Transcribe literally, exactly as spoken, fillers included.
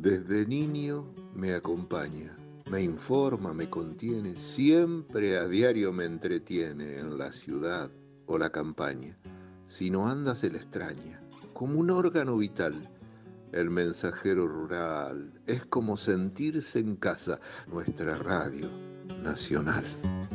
Desde niño me acompaña, me informa, me contiene, siempre a diario me entretiene en la ciudad o la campaña. Si no anda se la extraña, como un órgano vital. El mensajero rural es como sentirse en casa, nuestra radio nacional.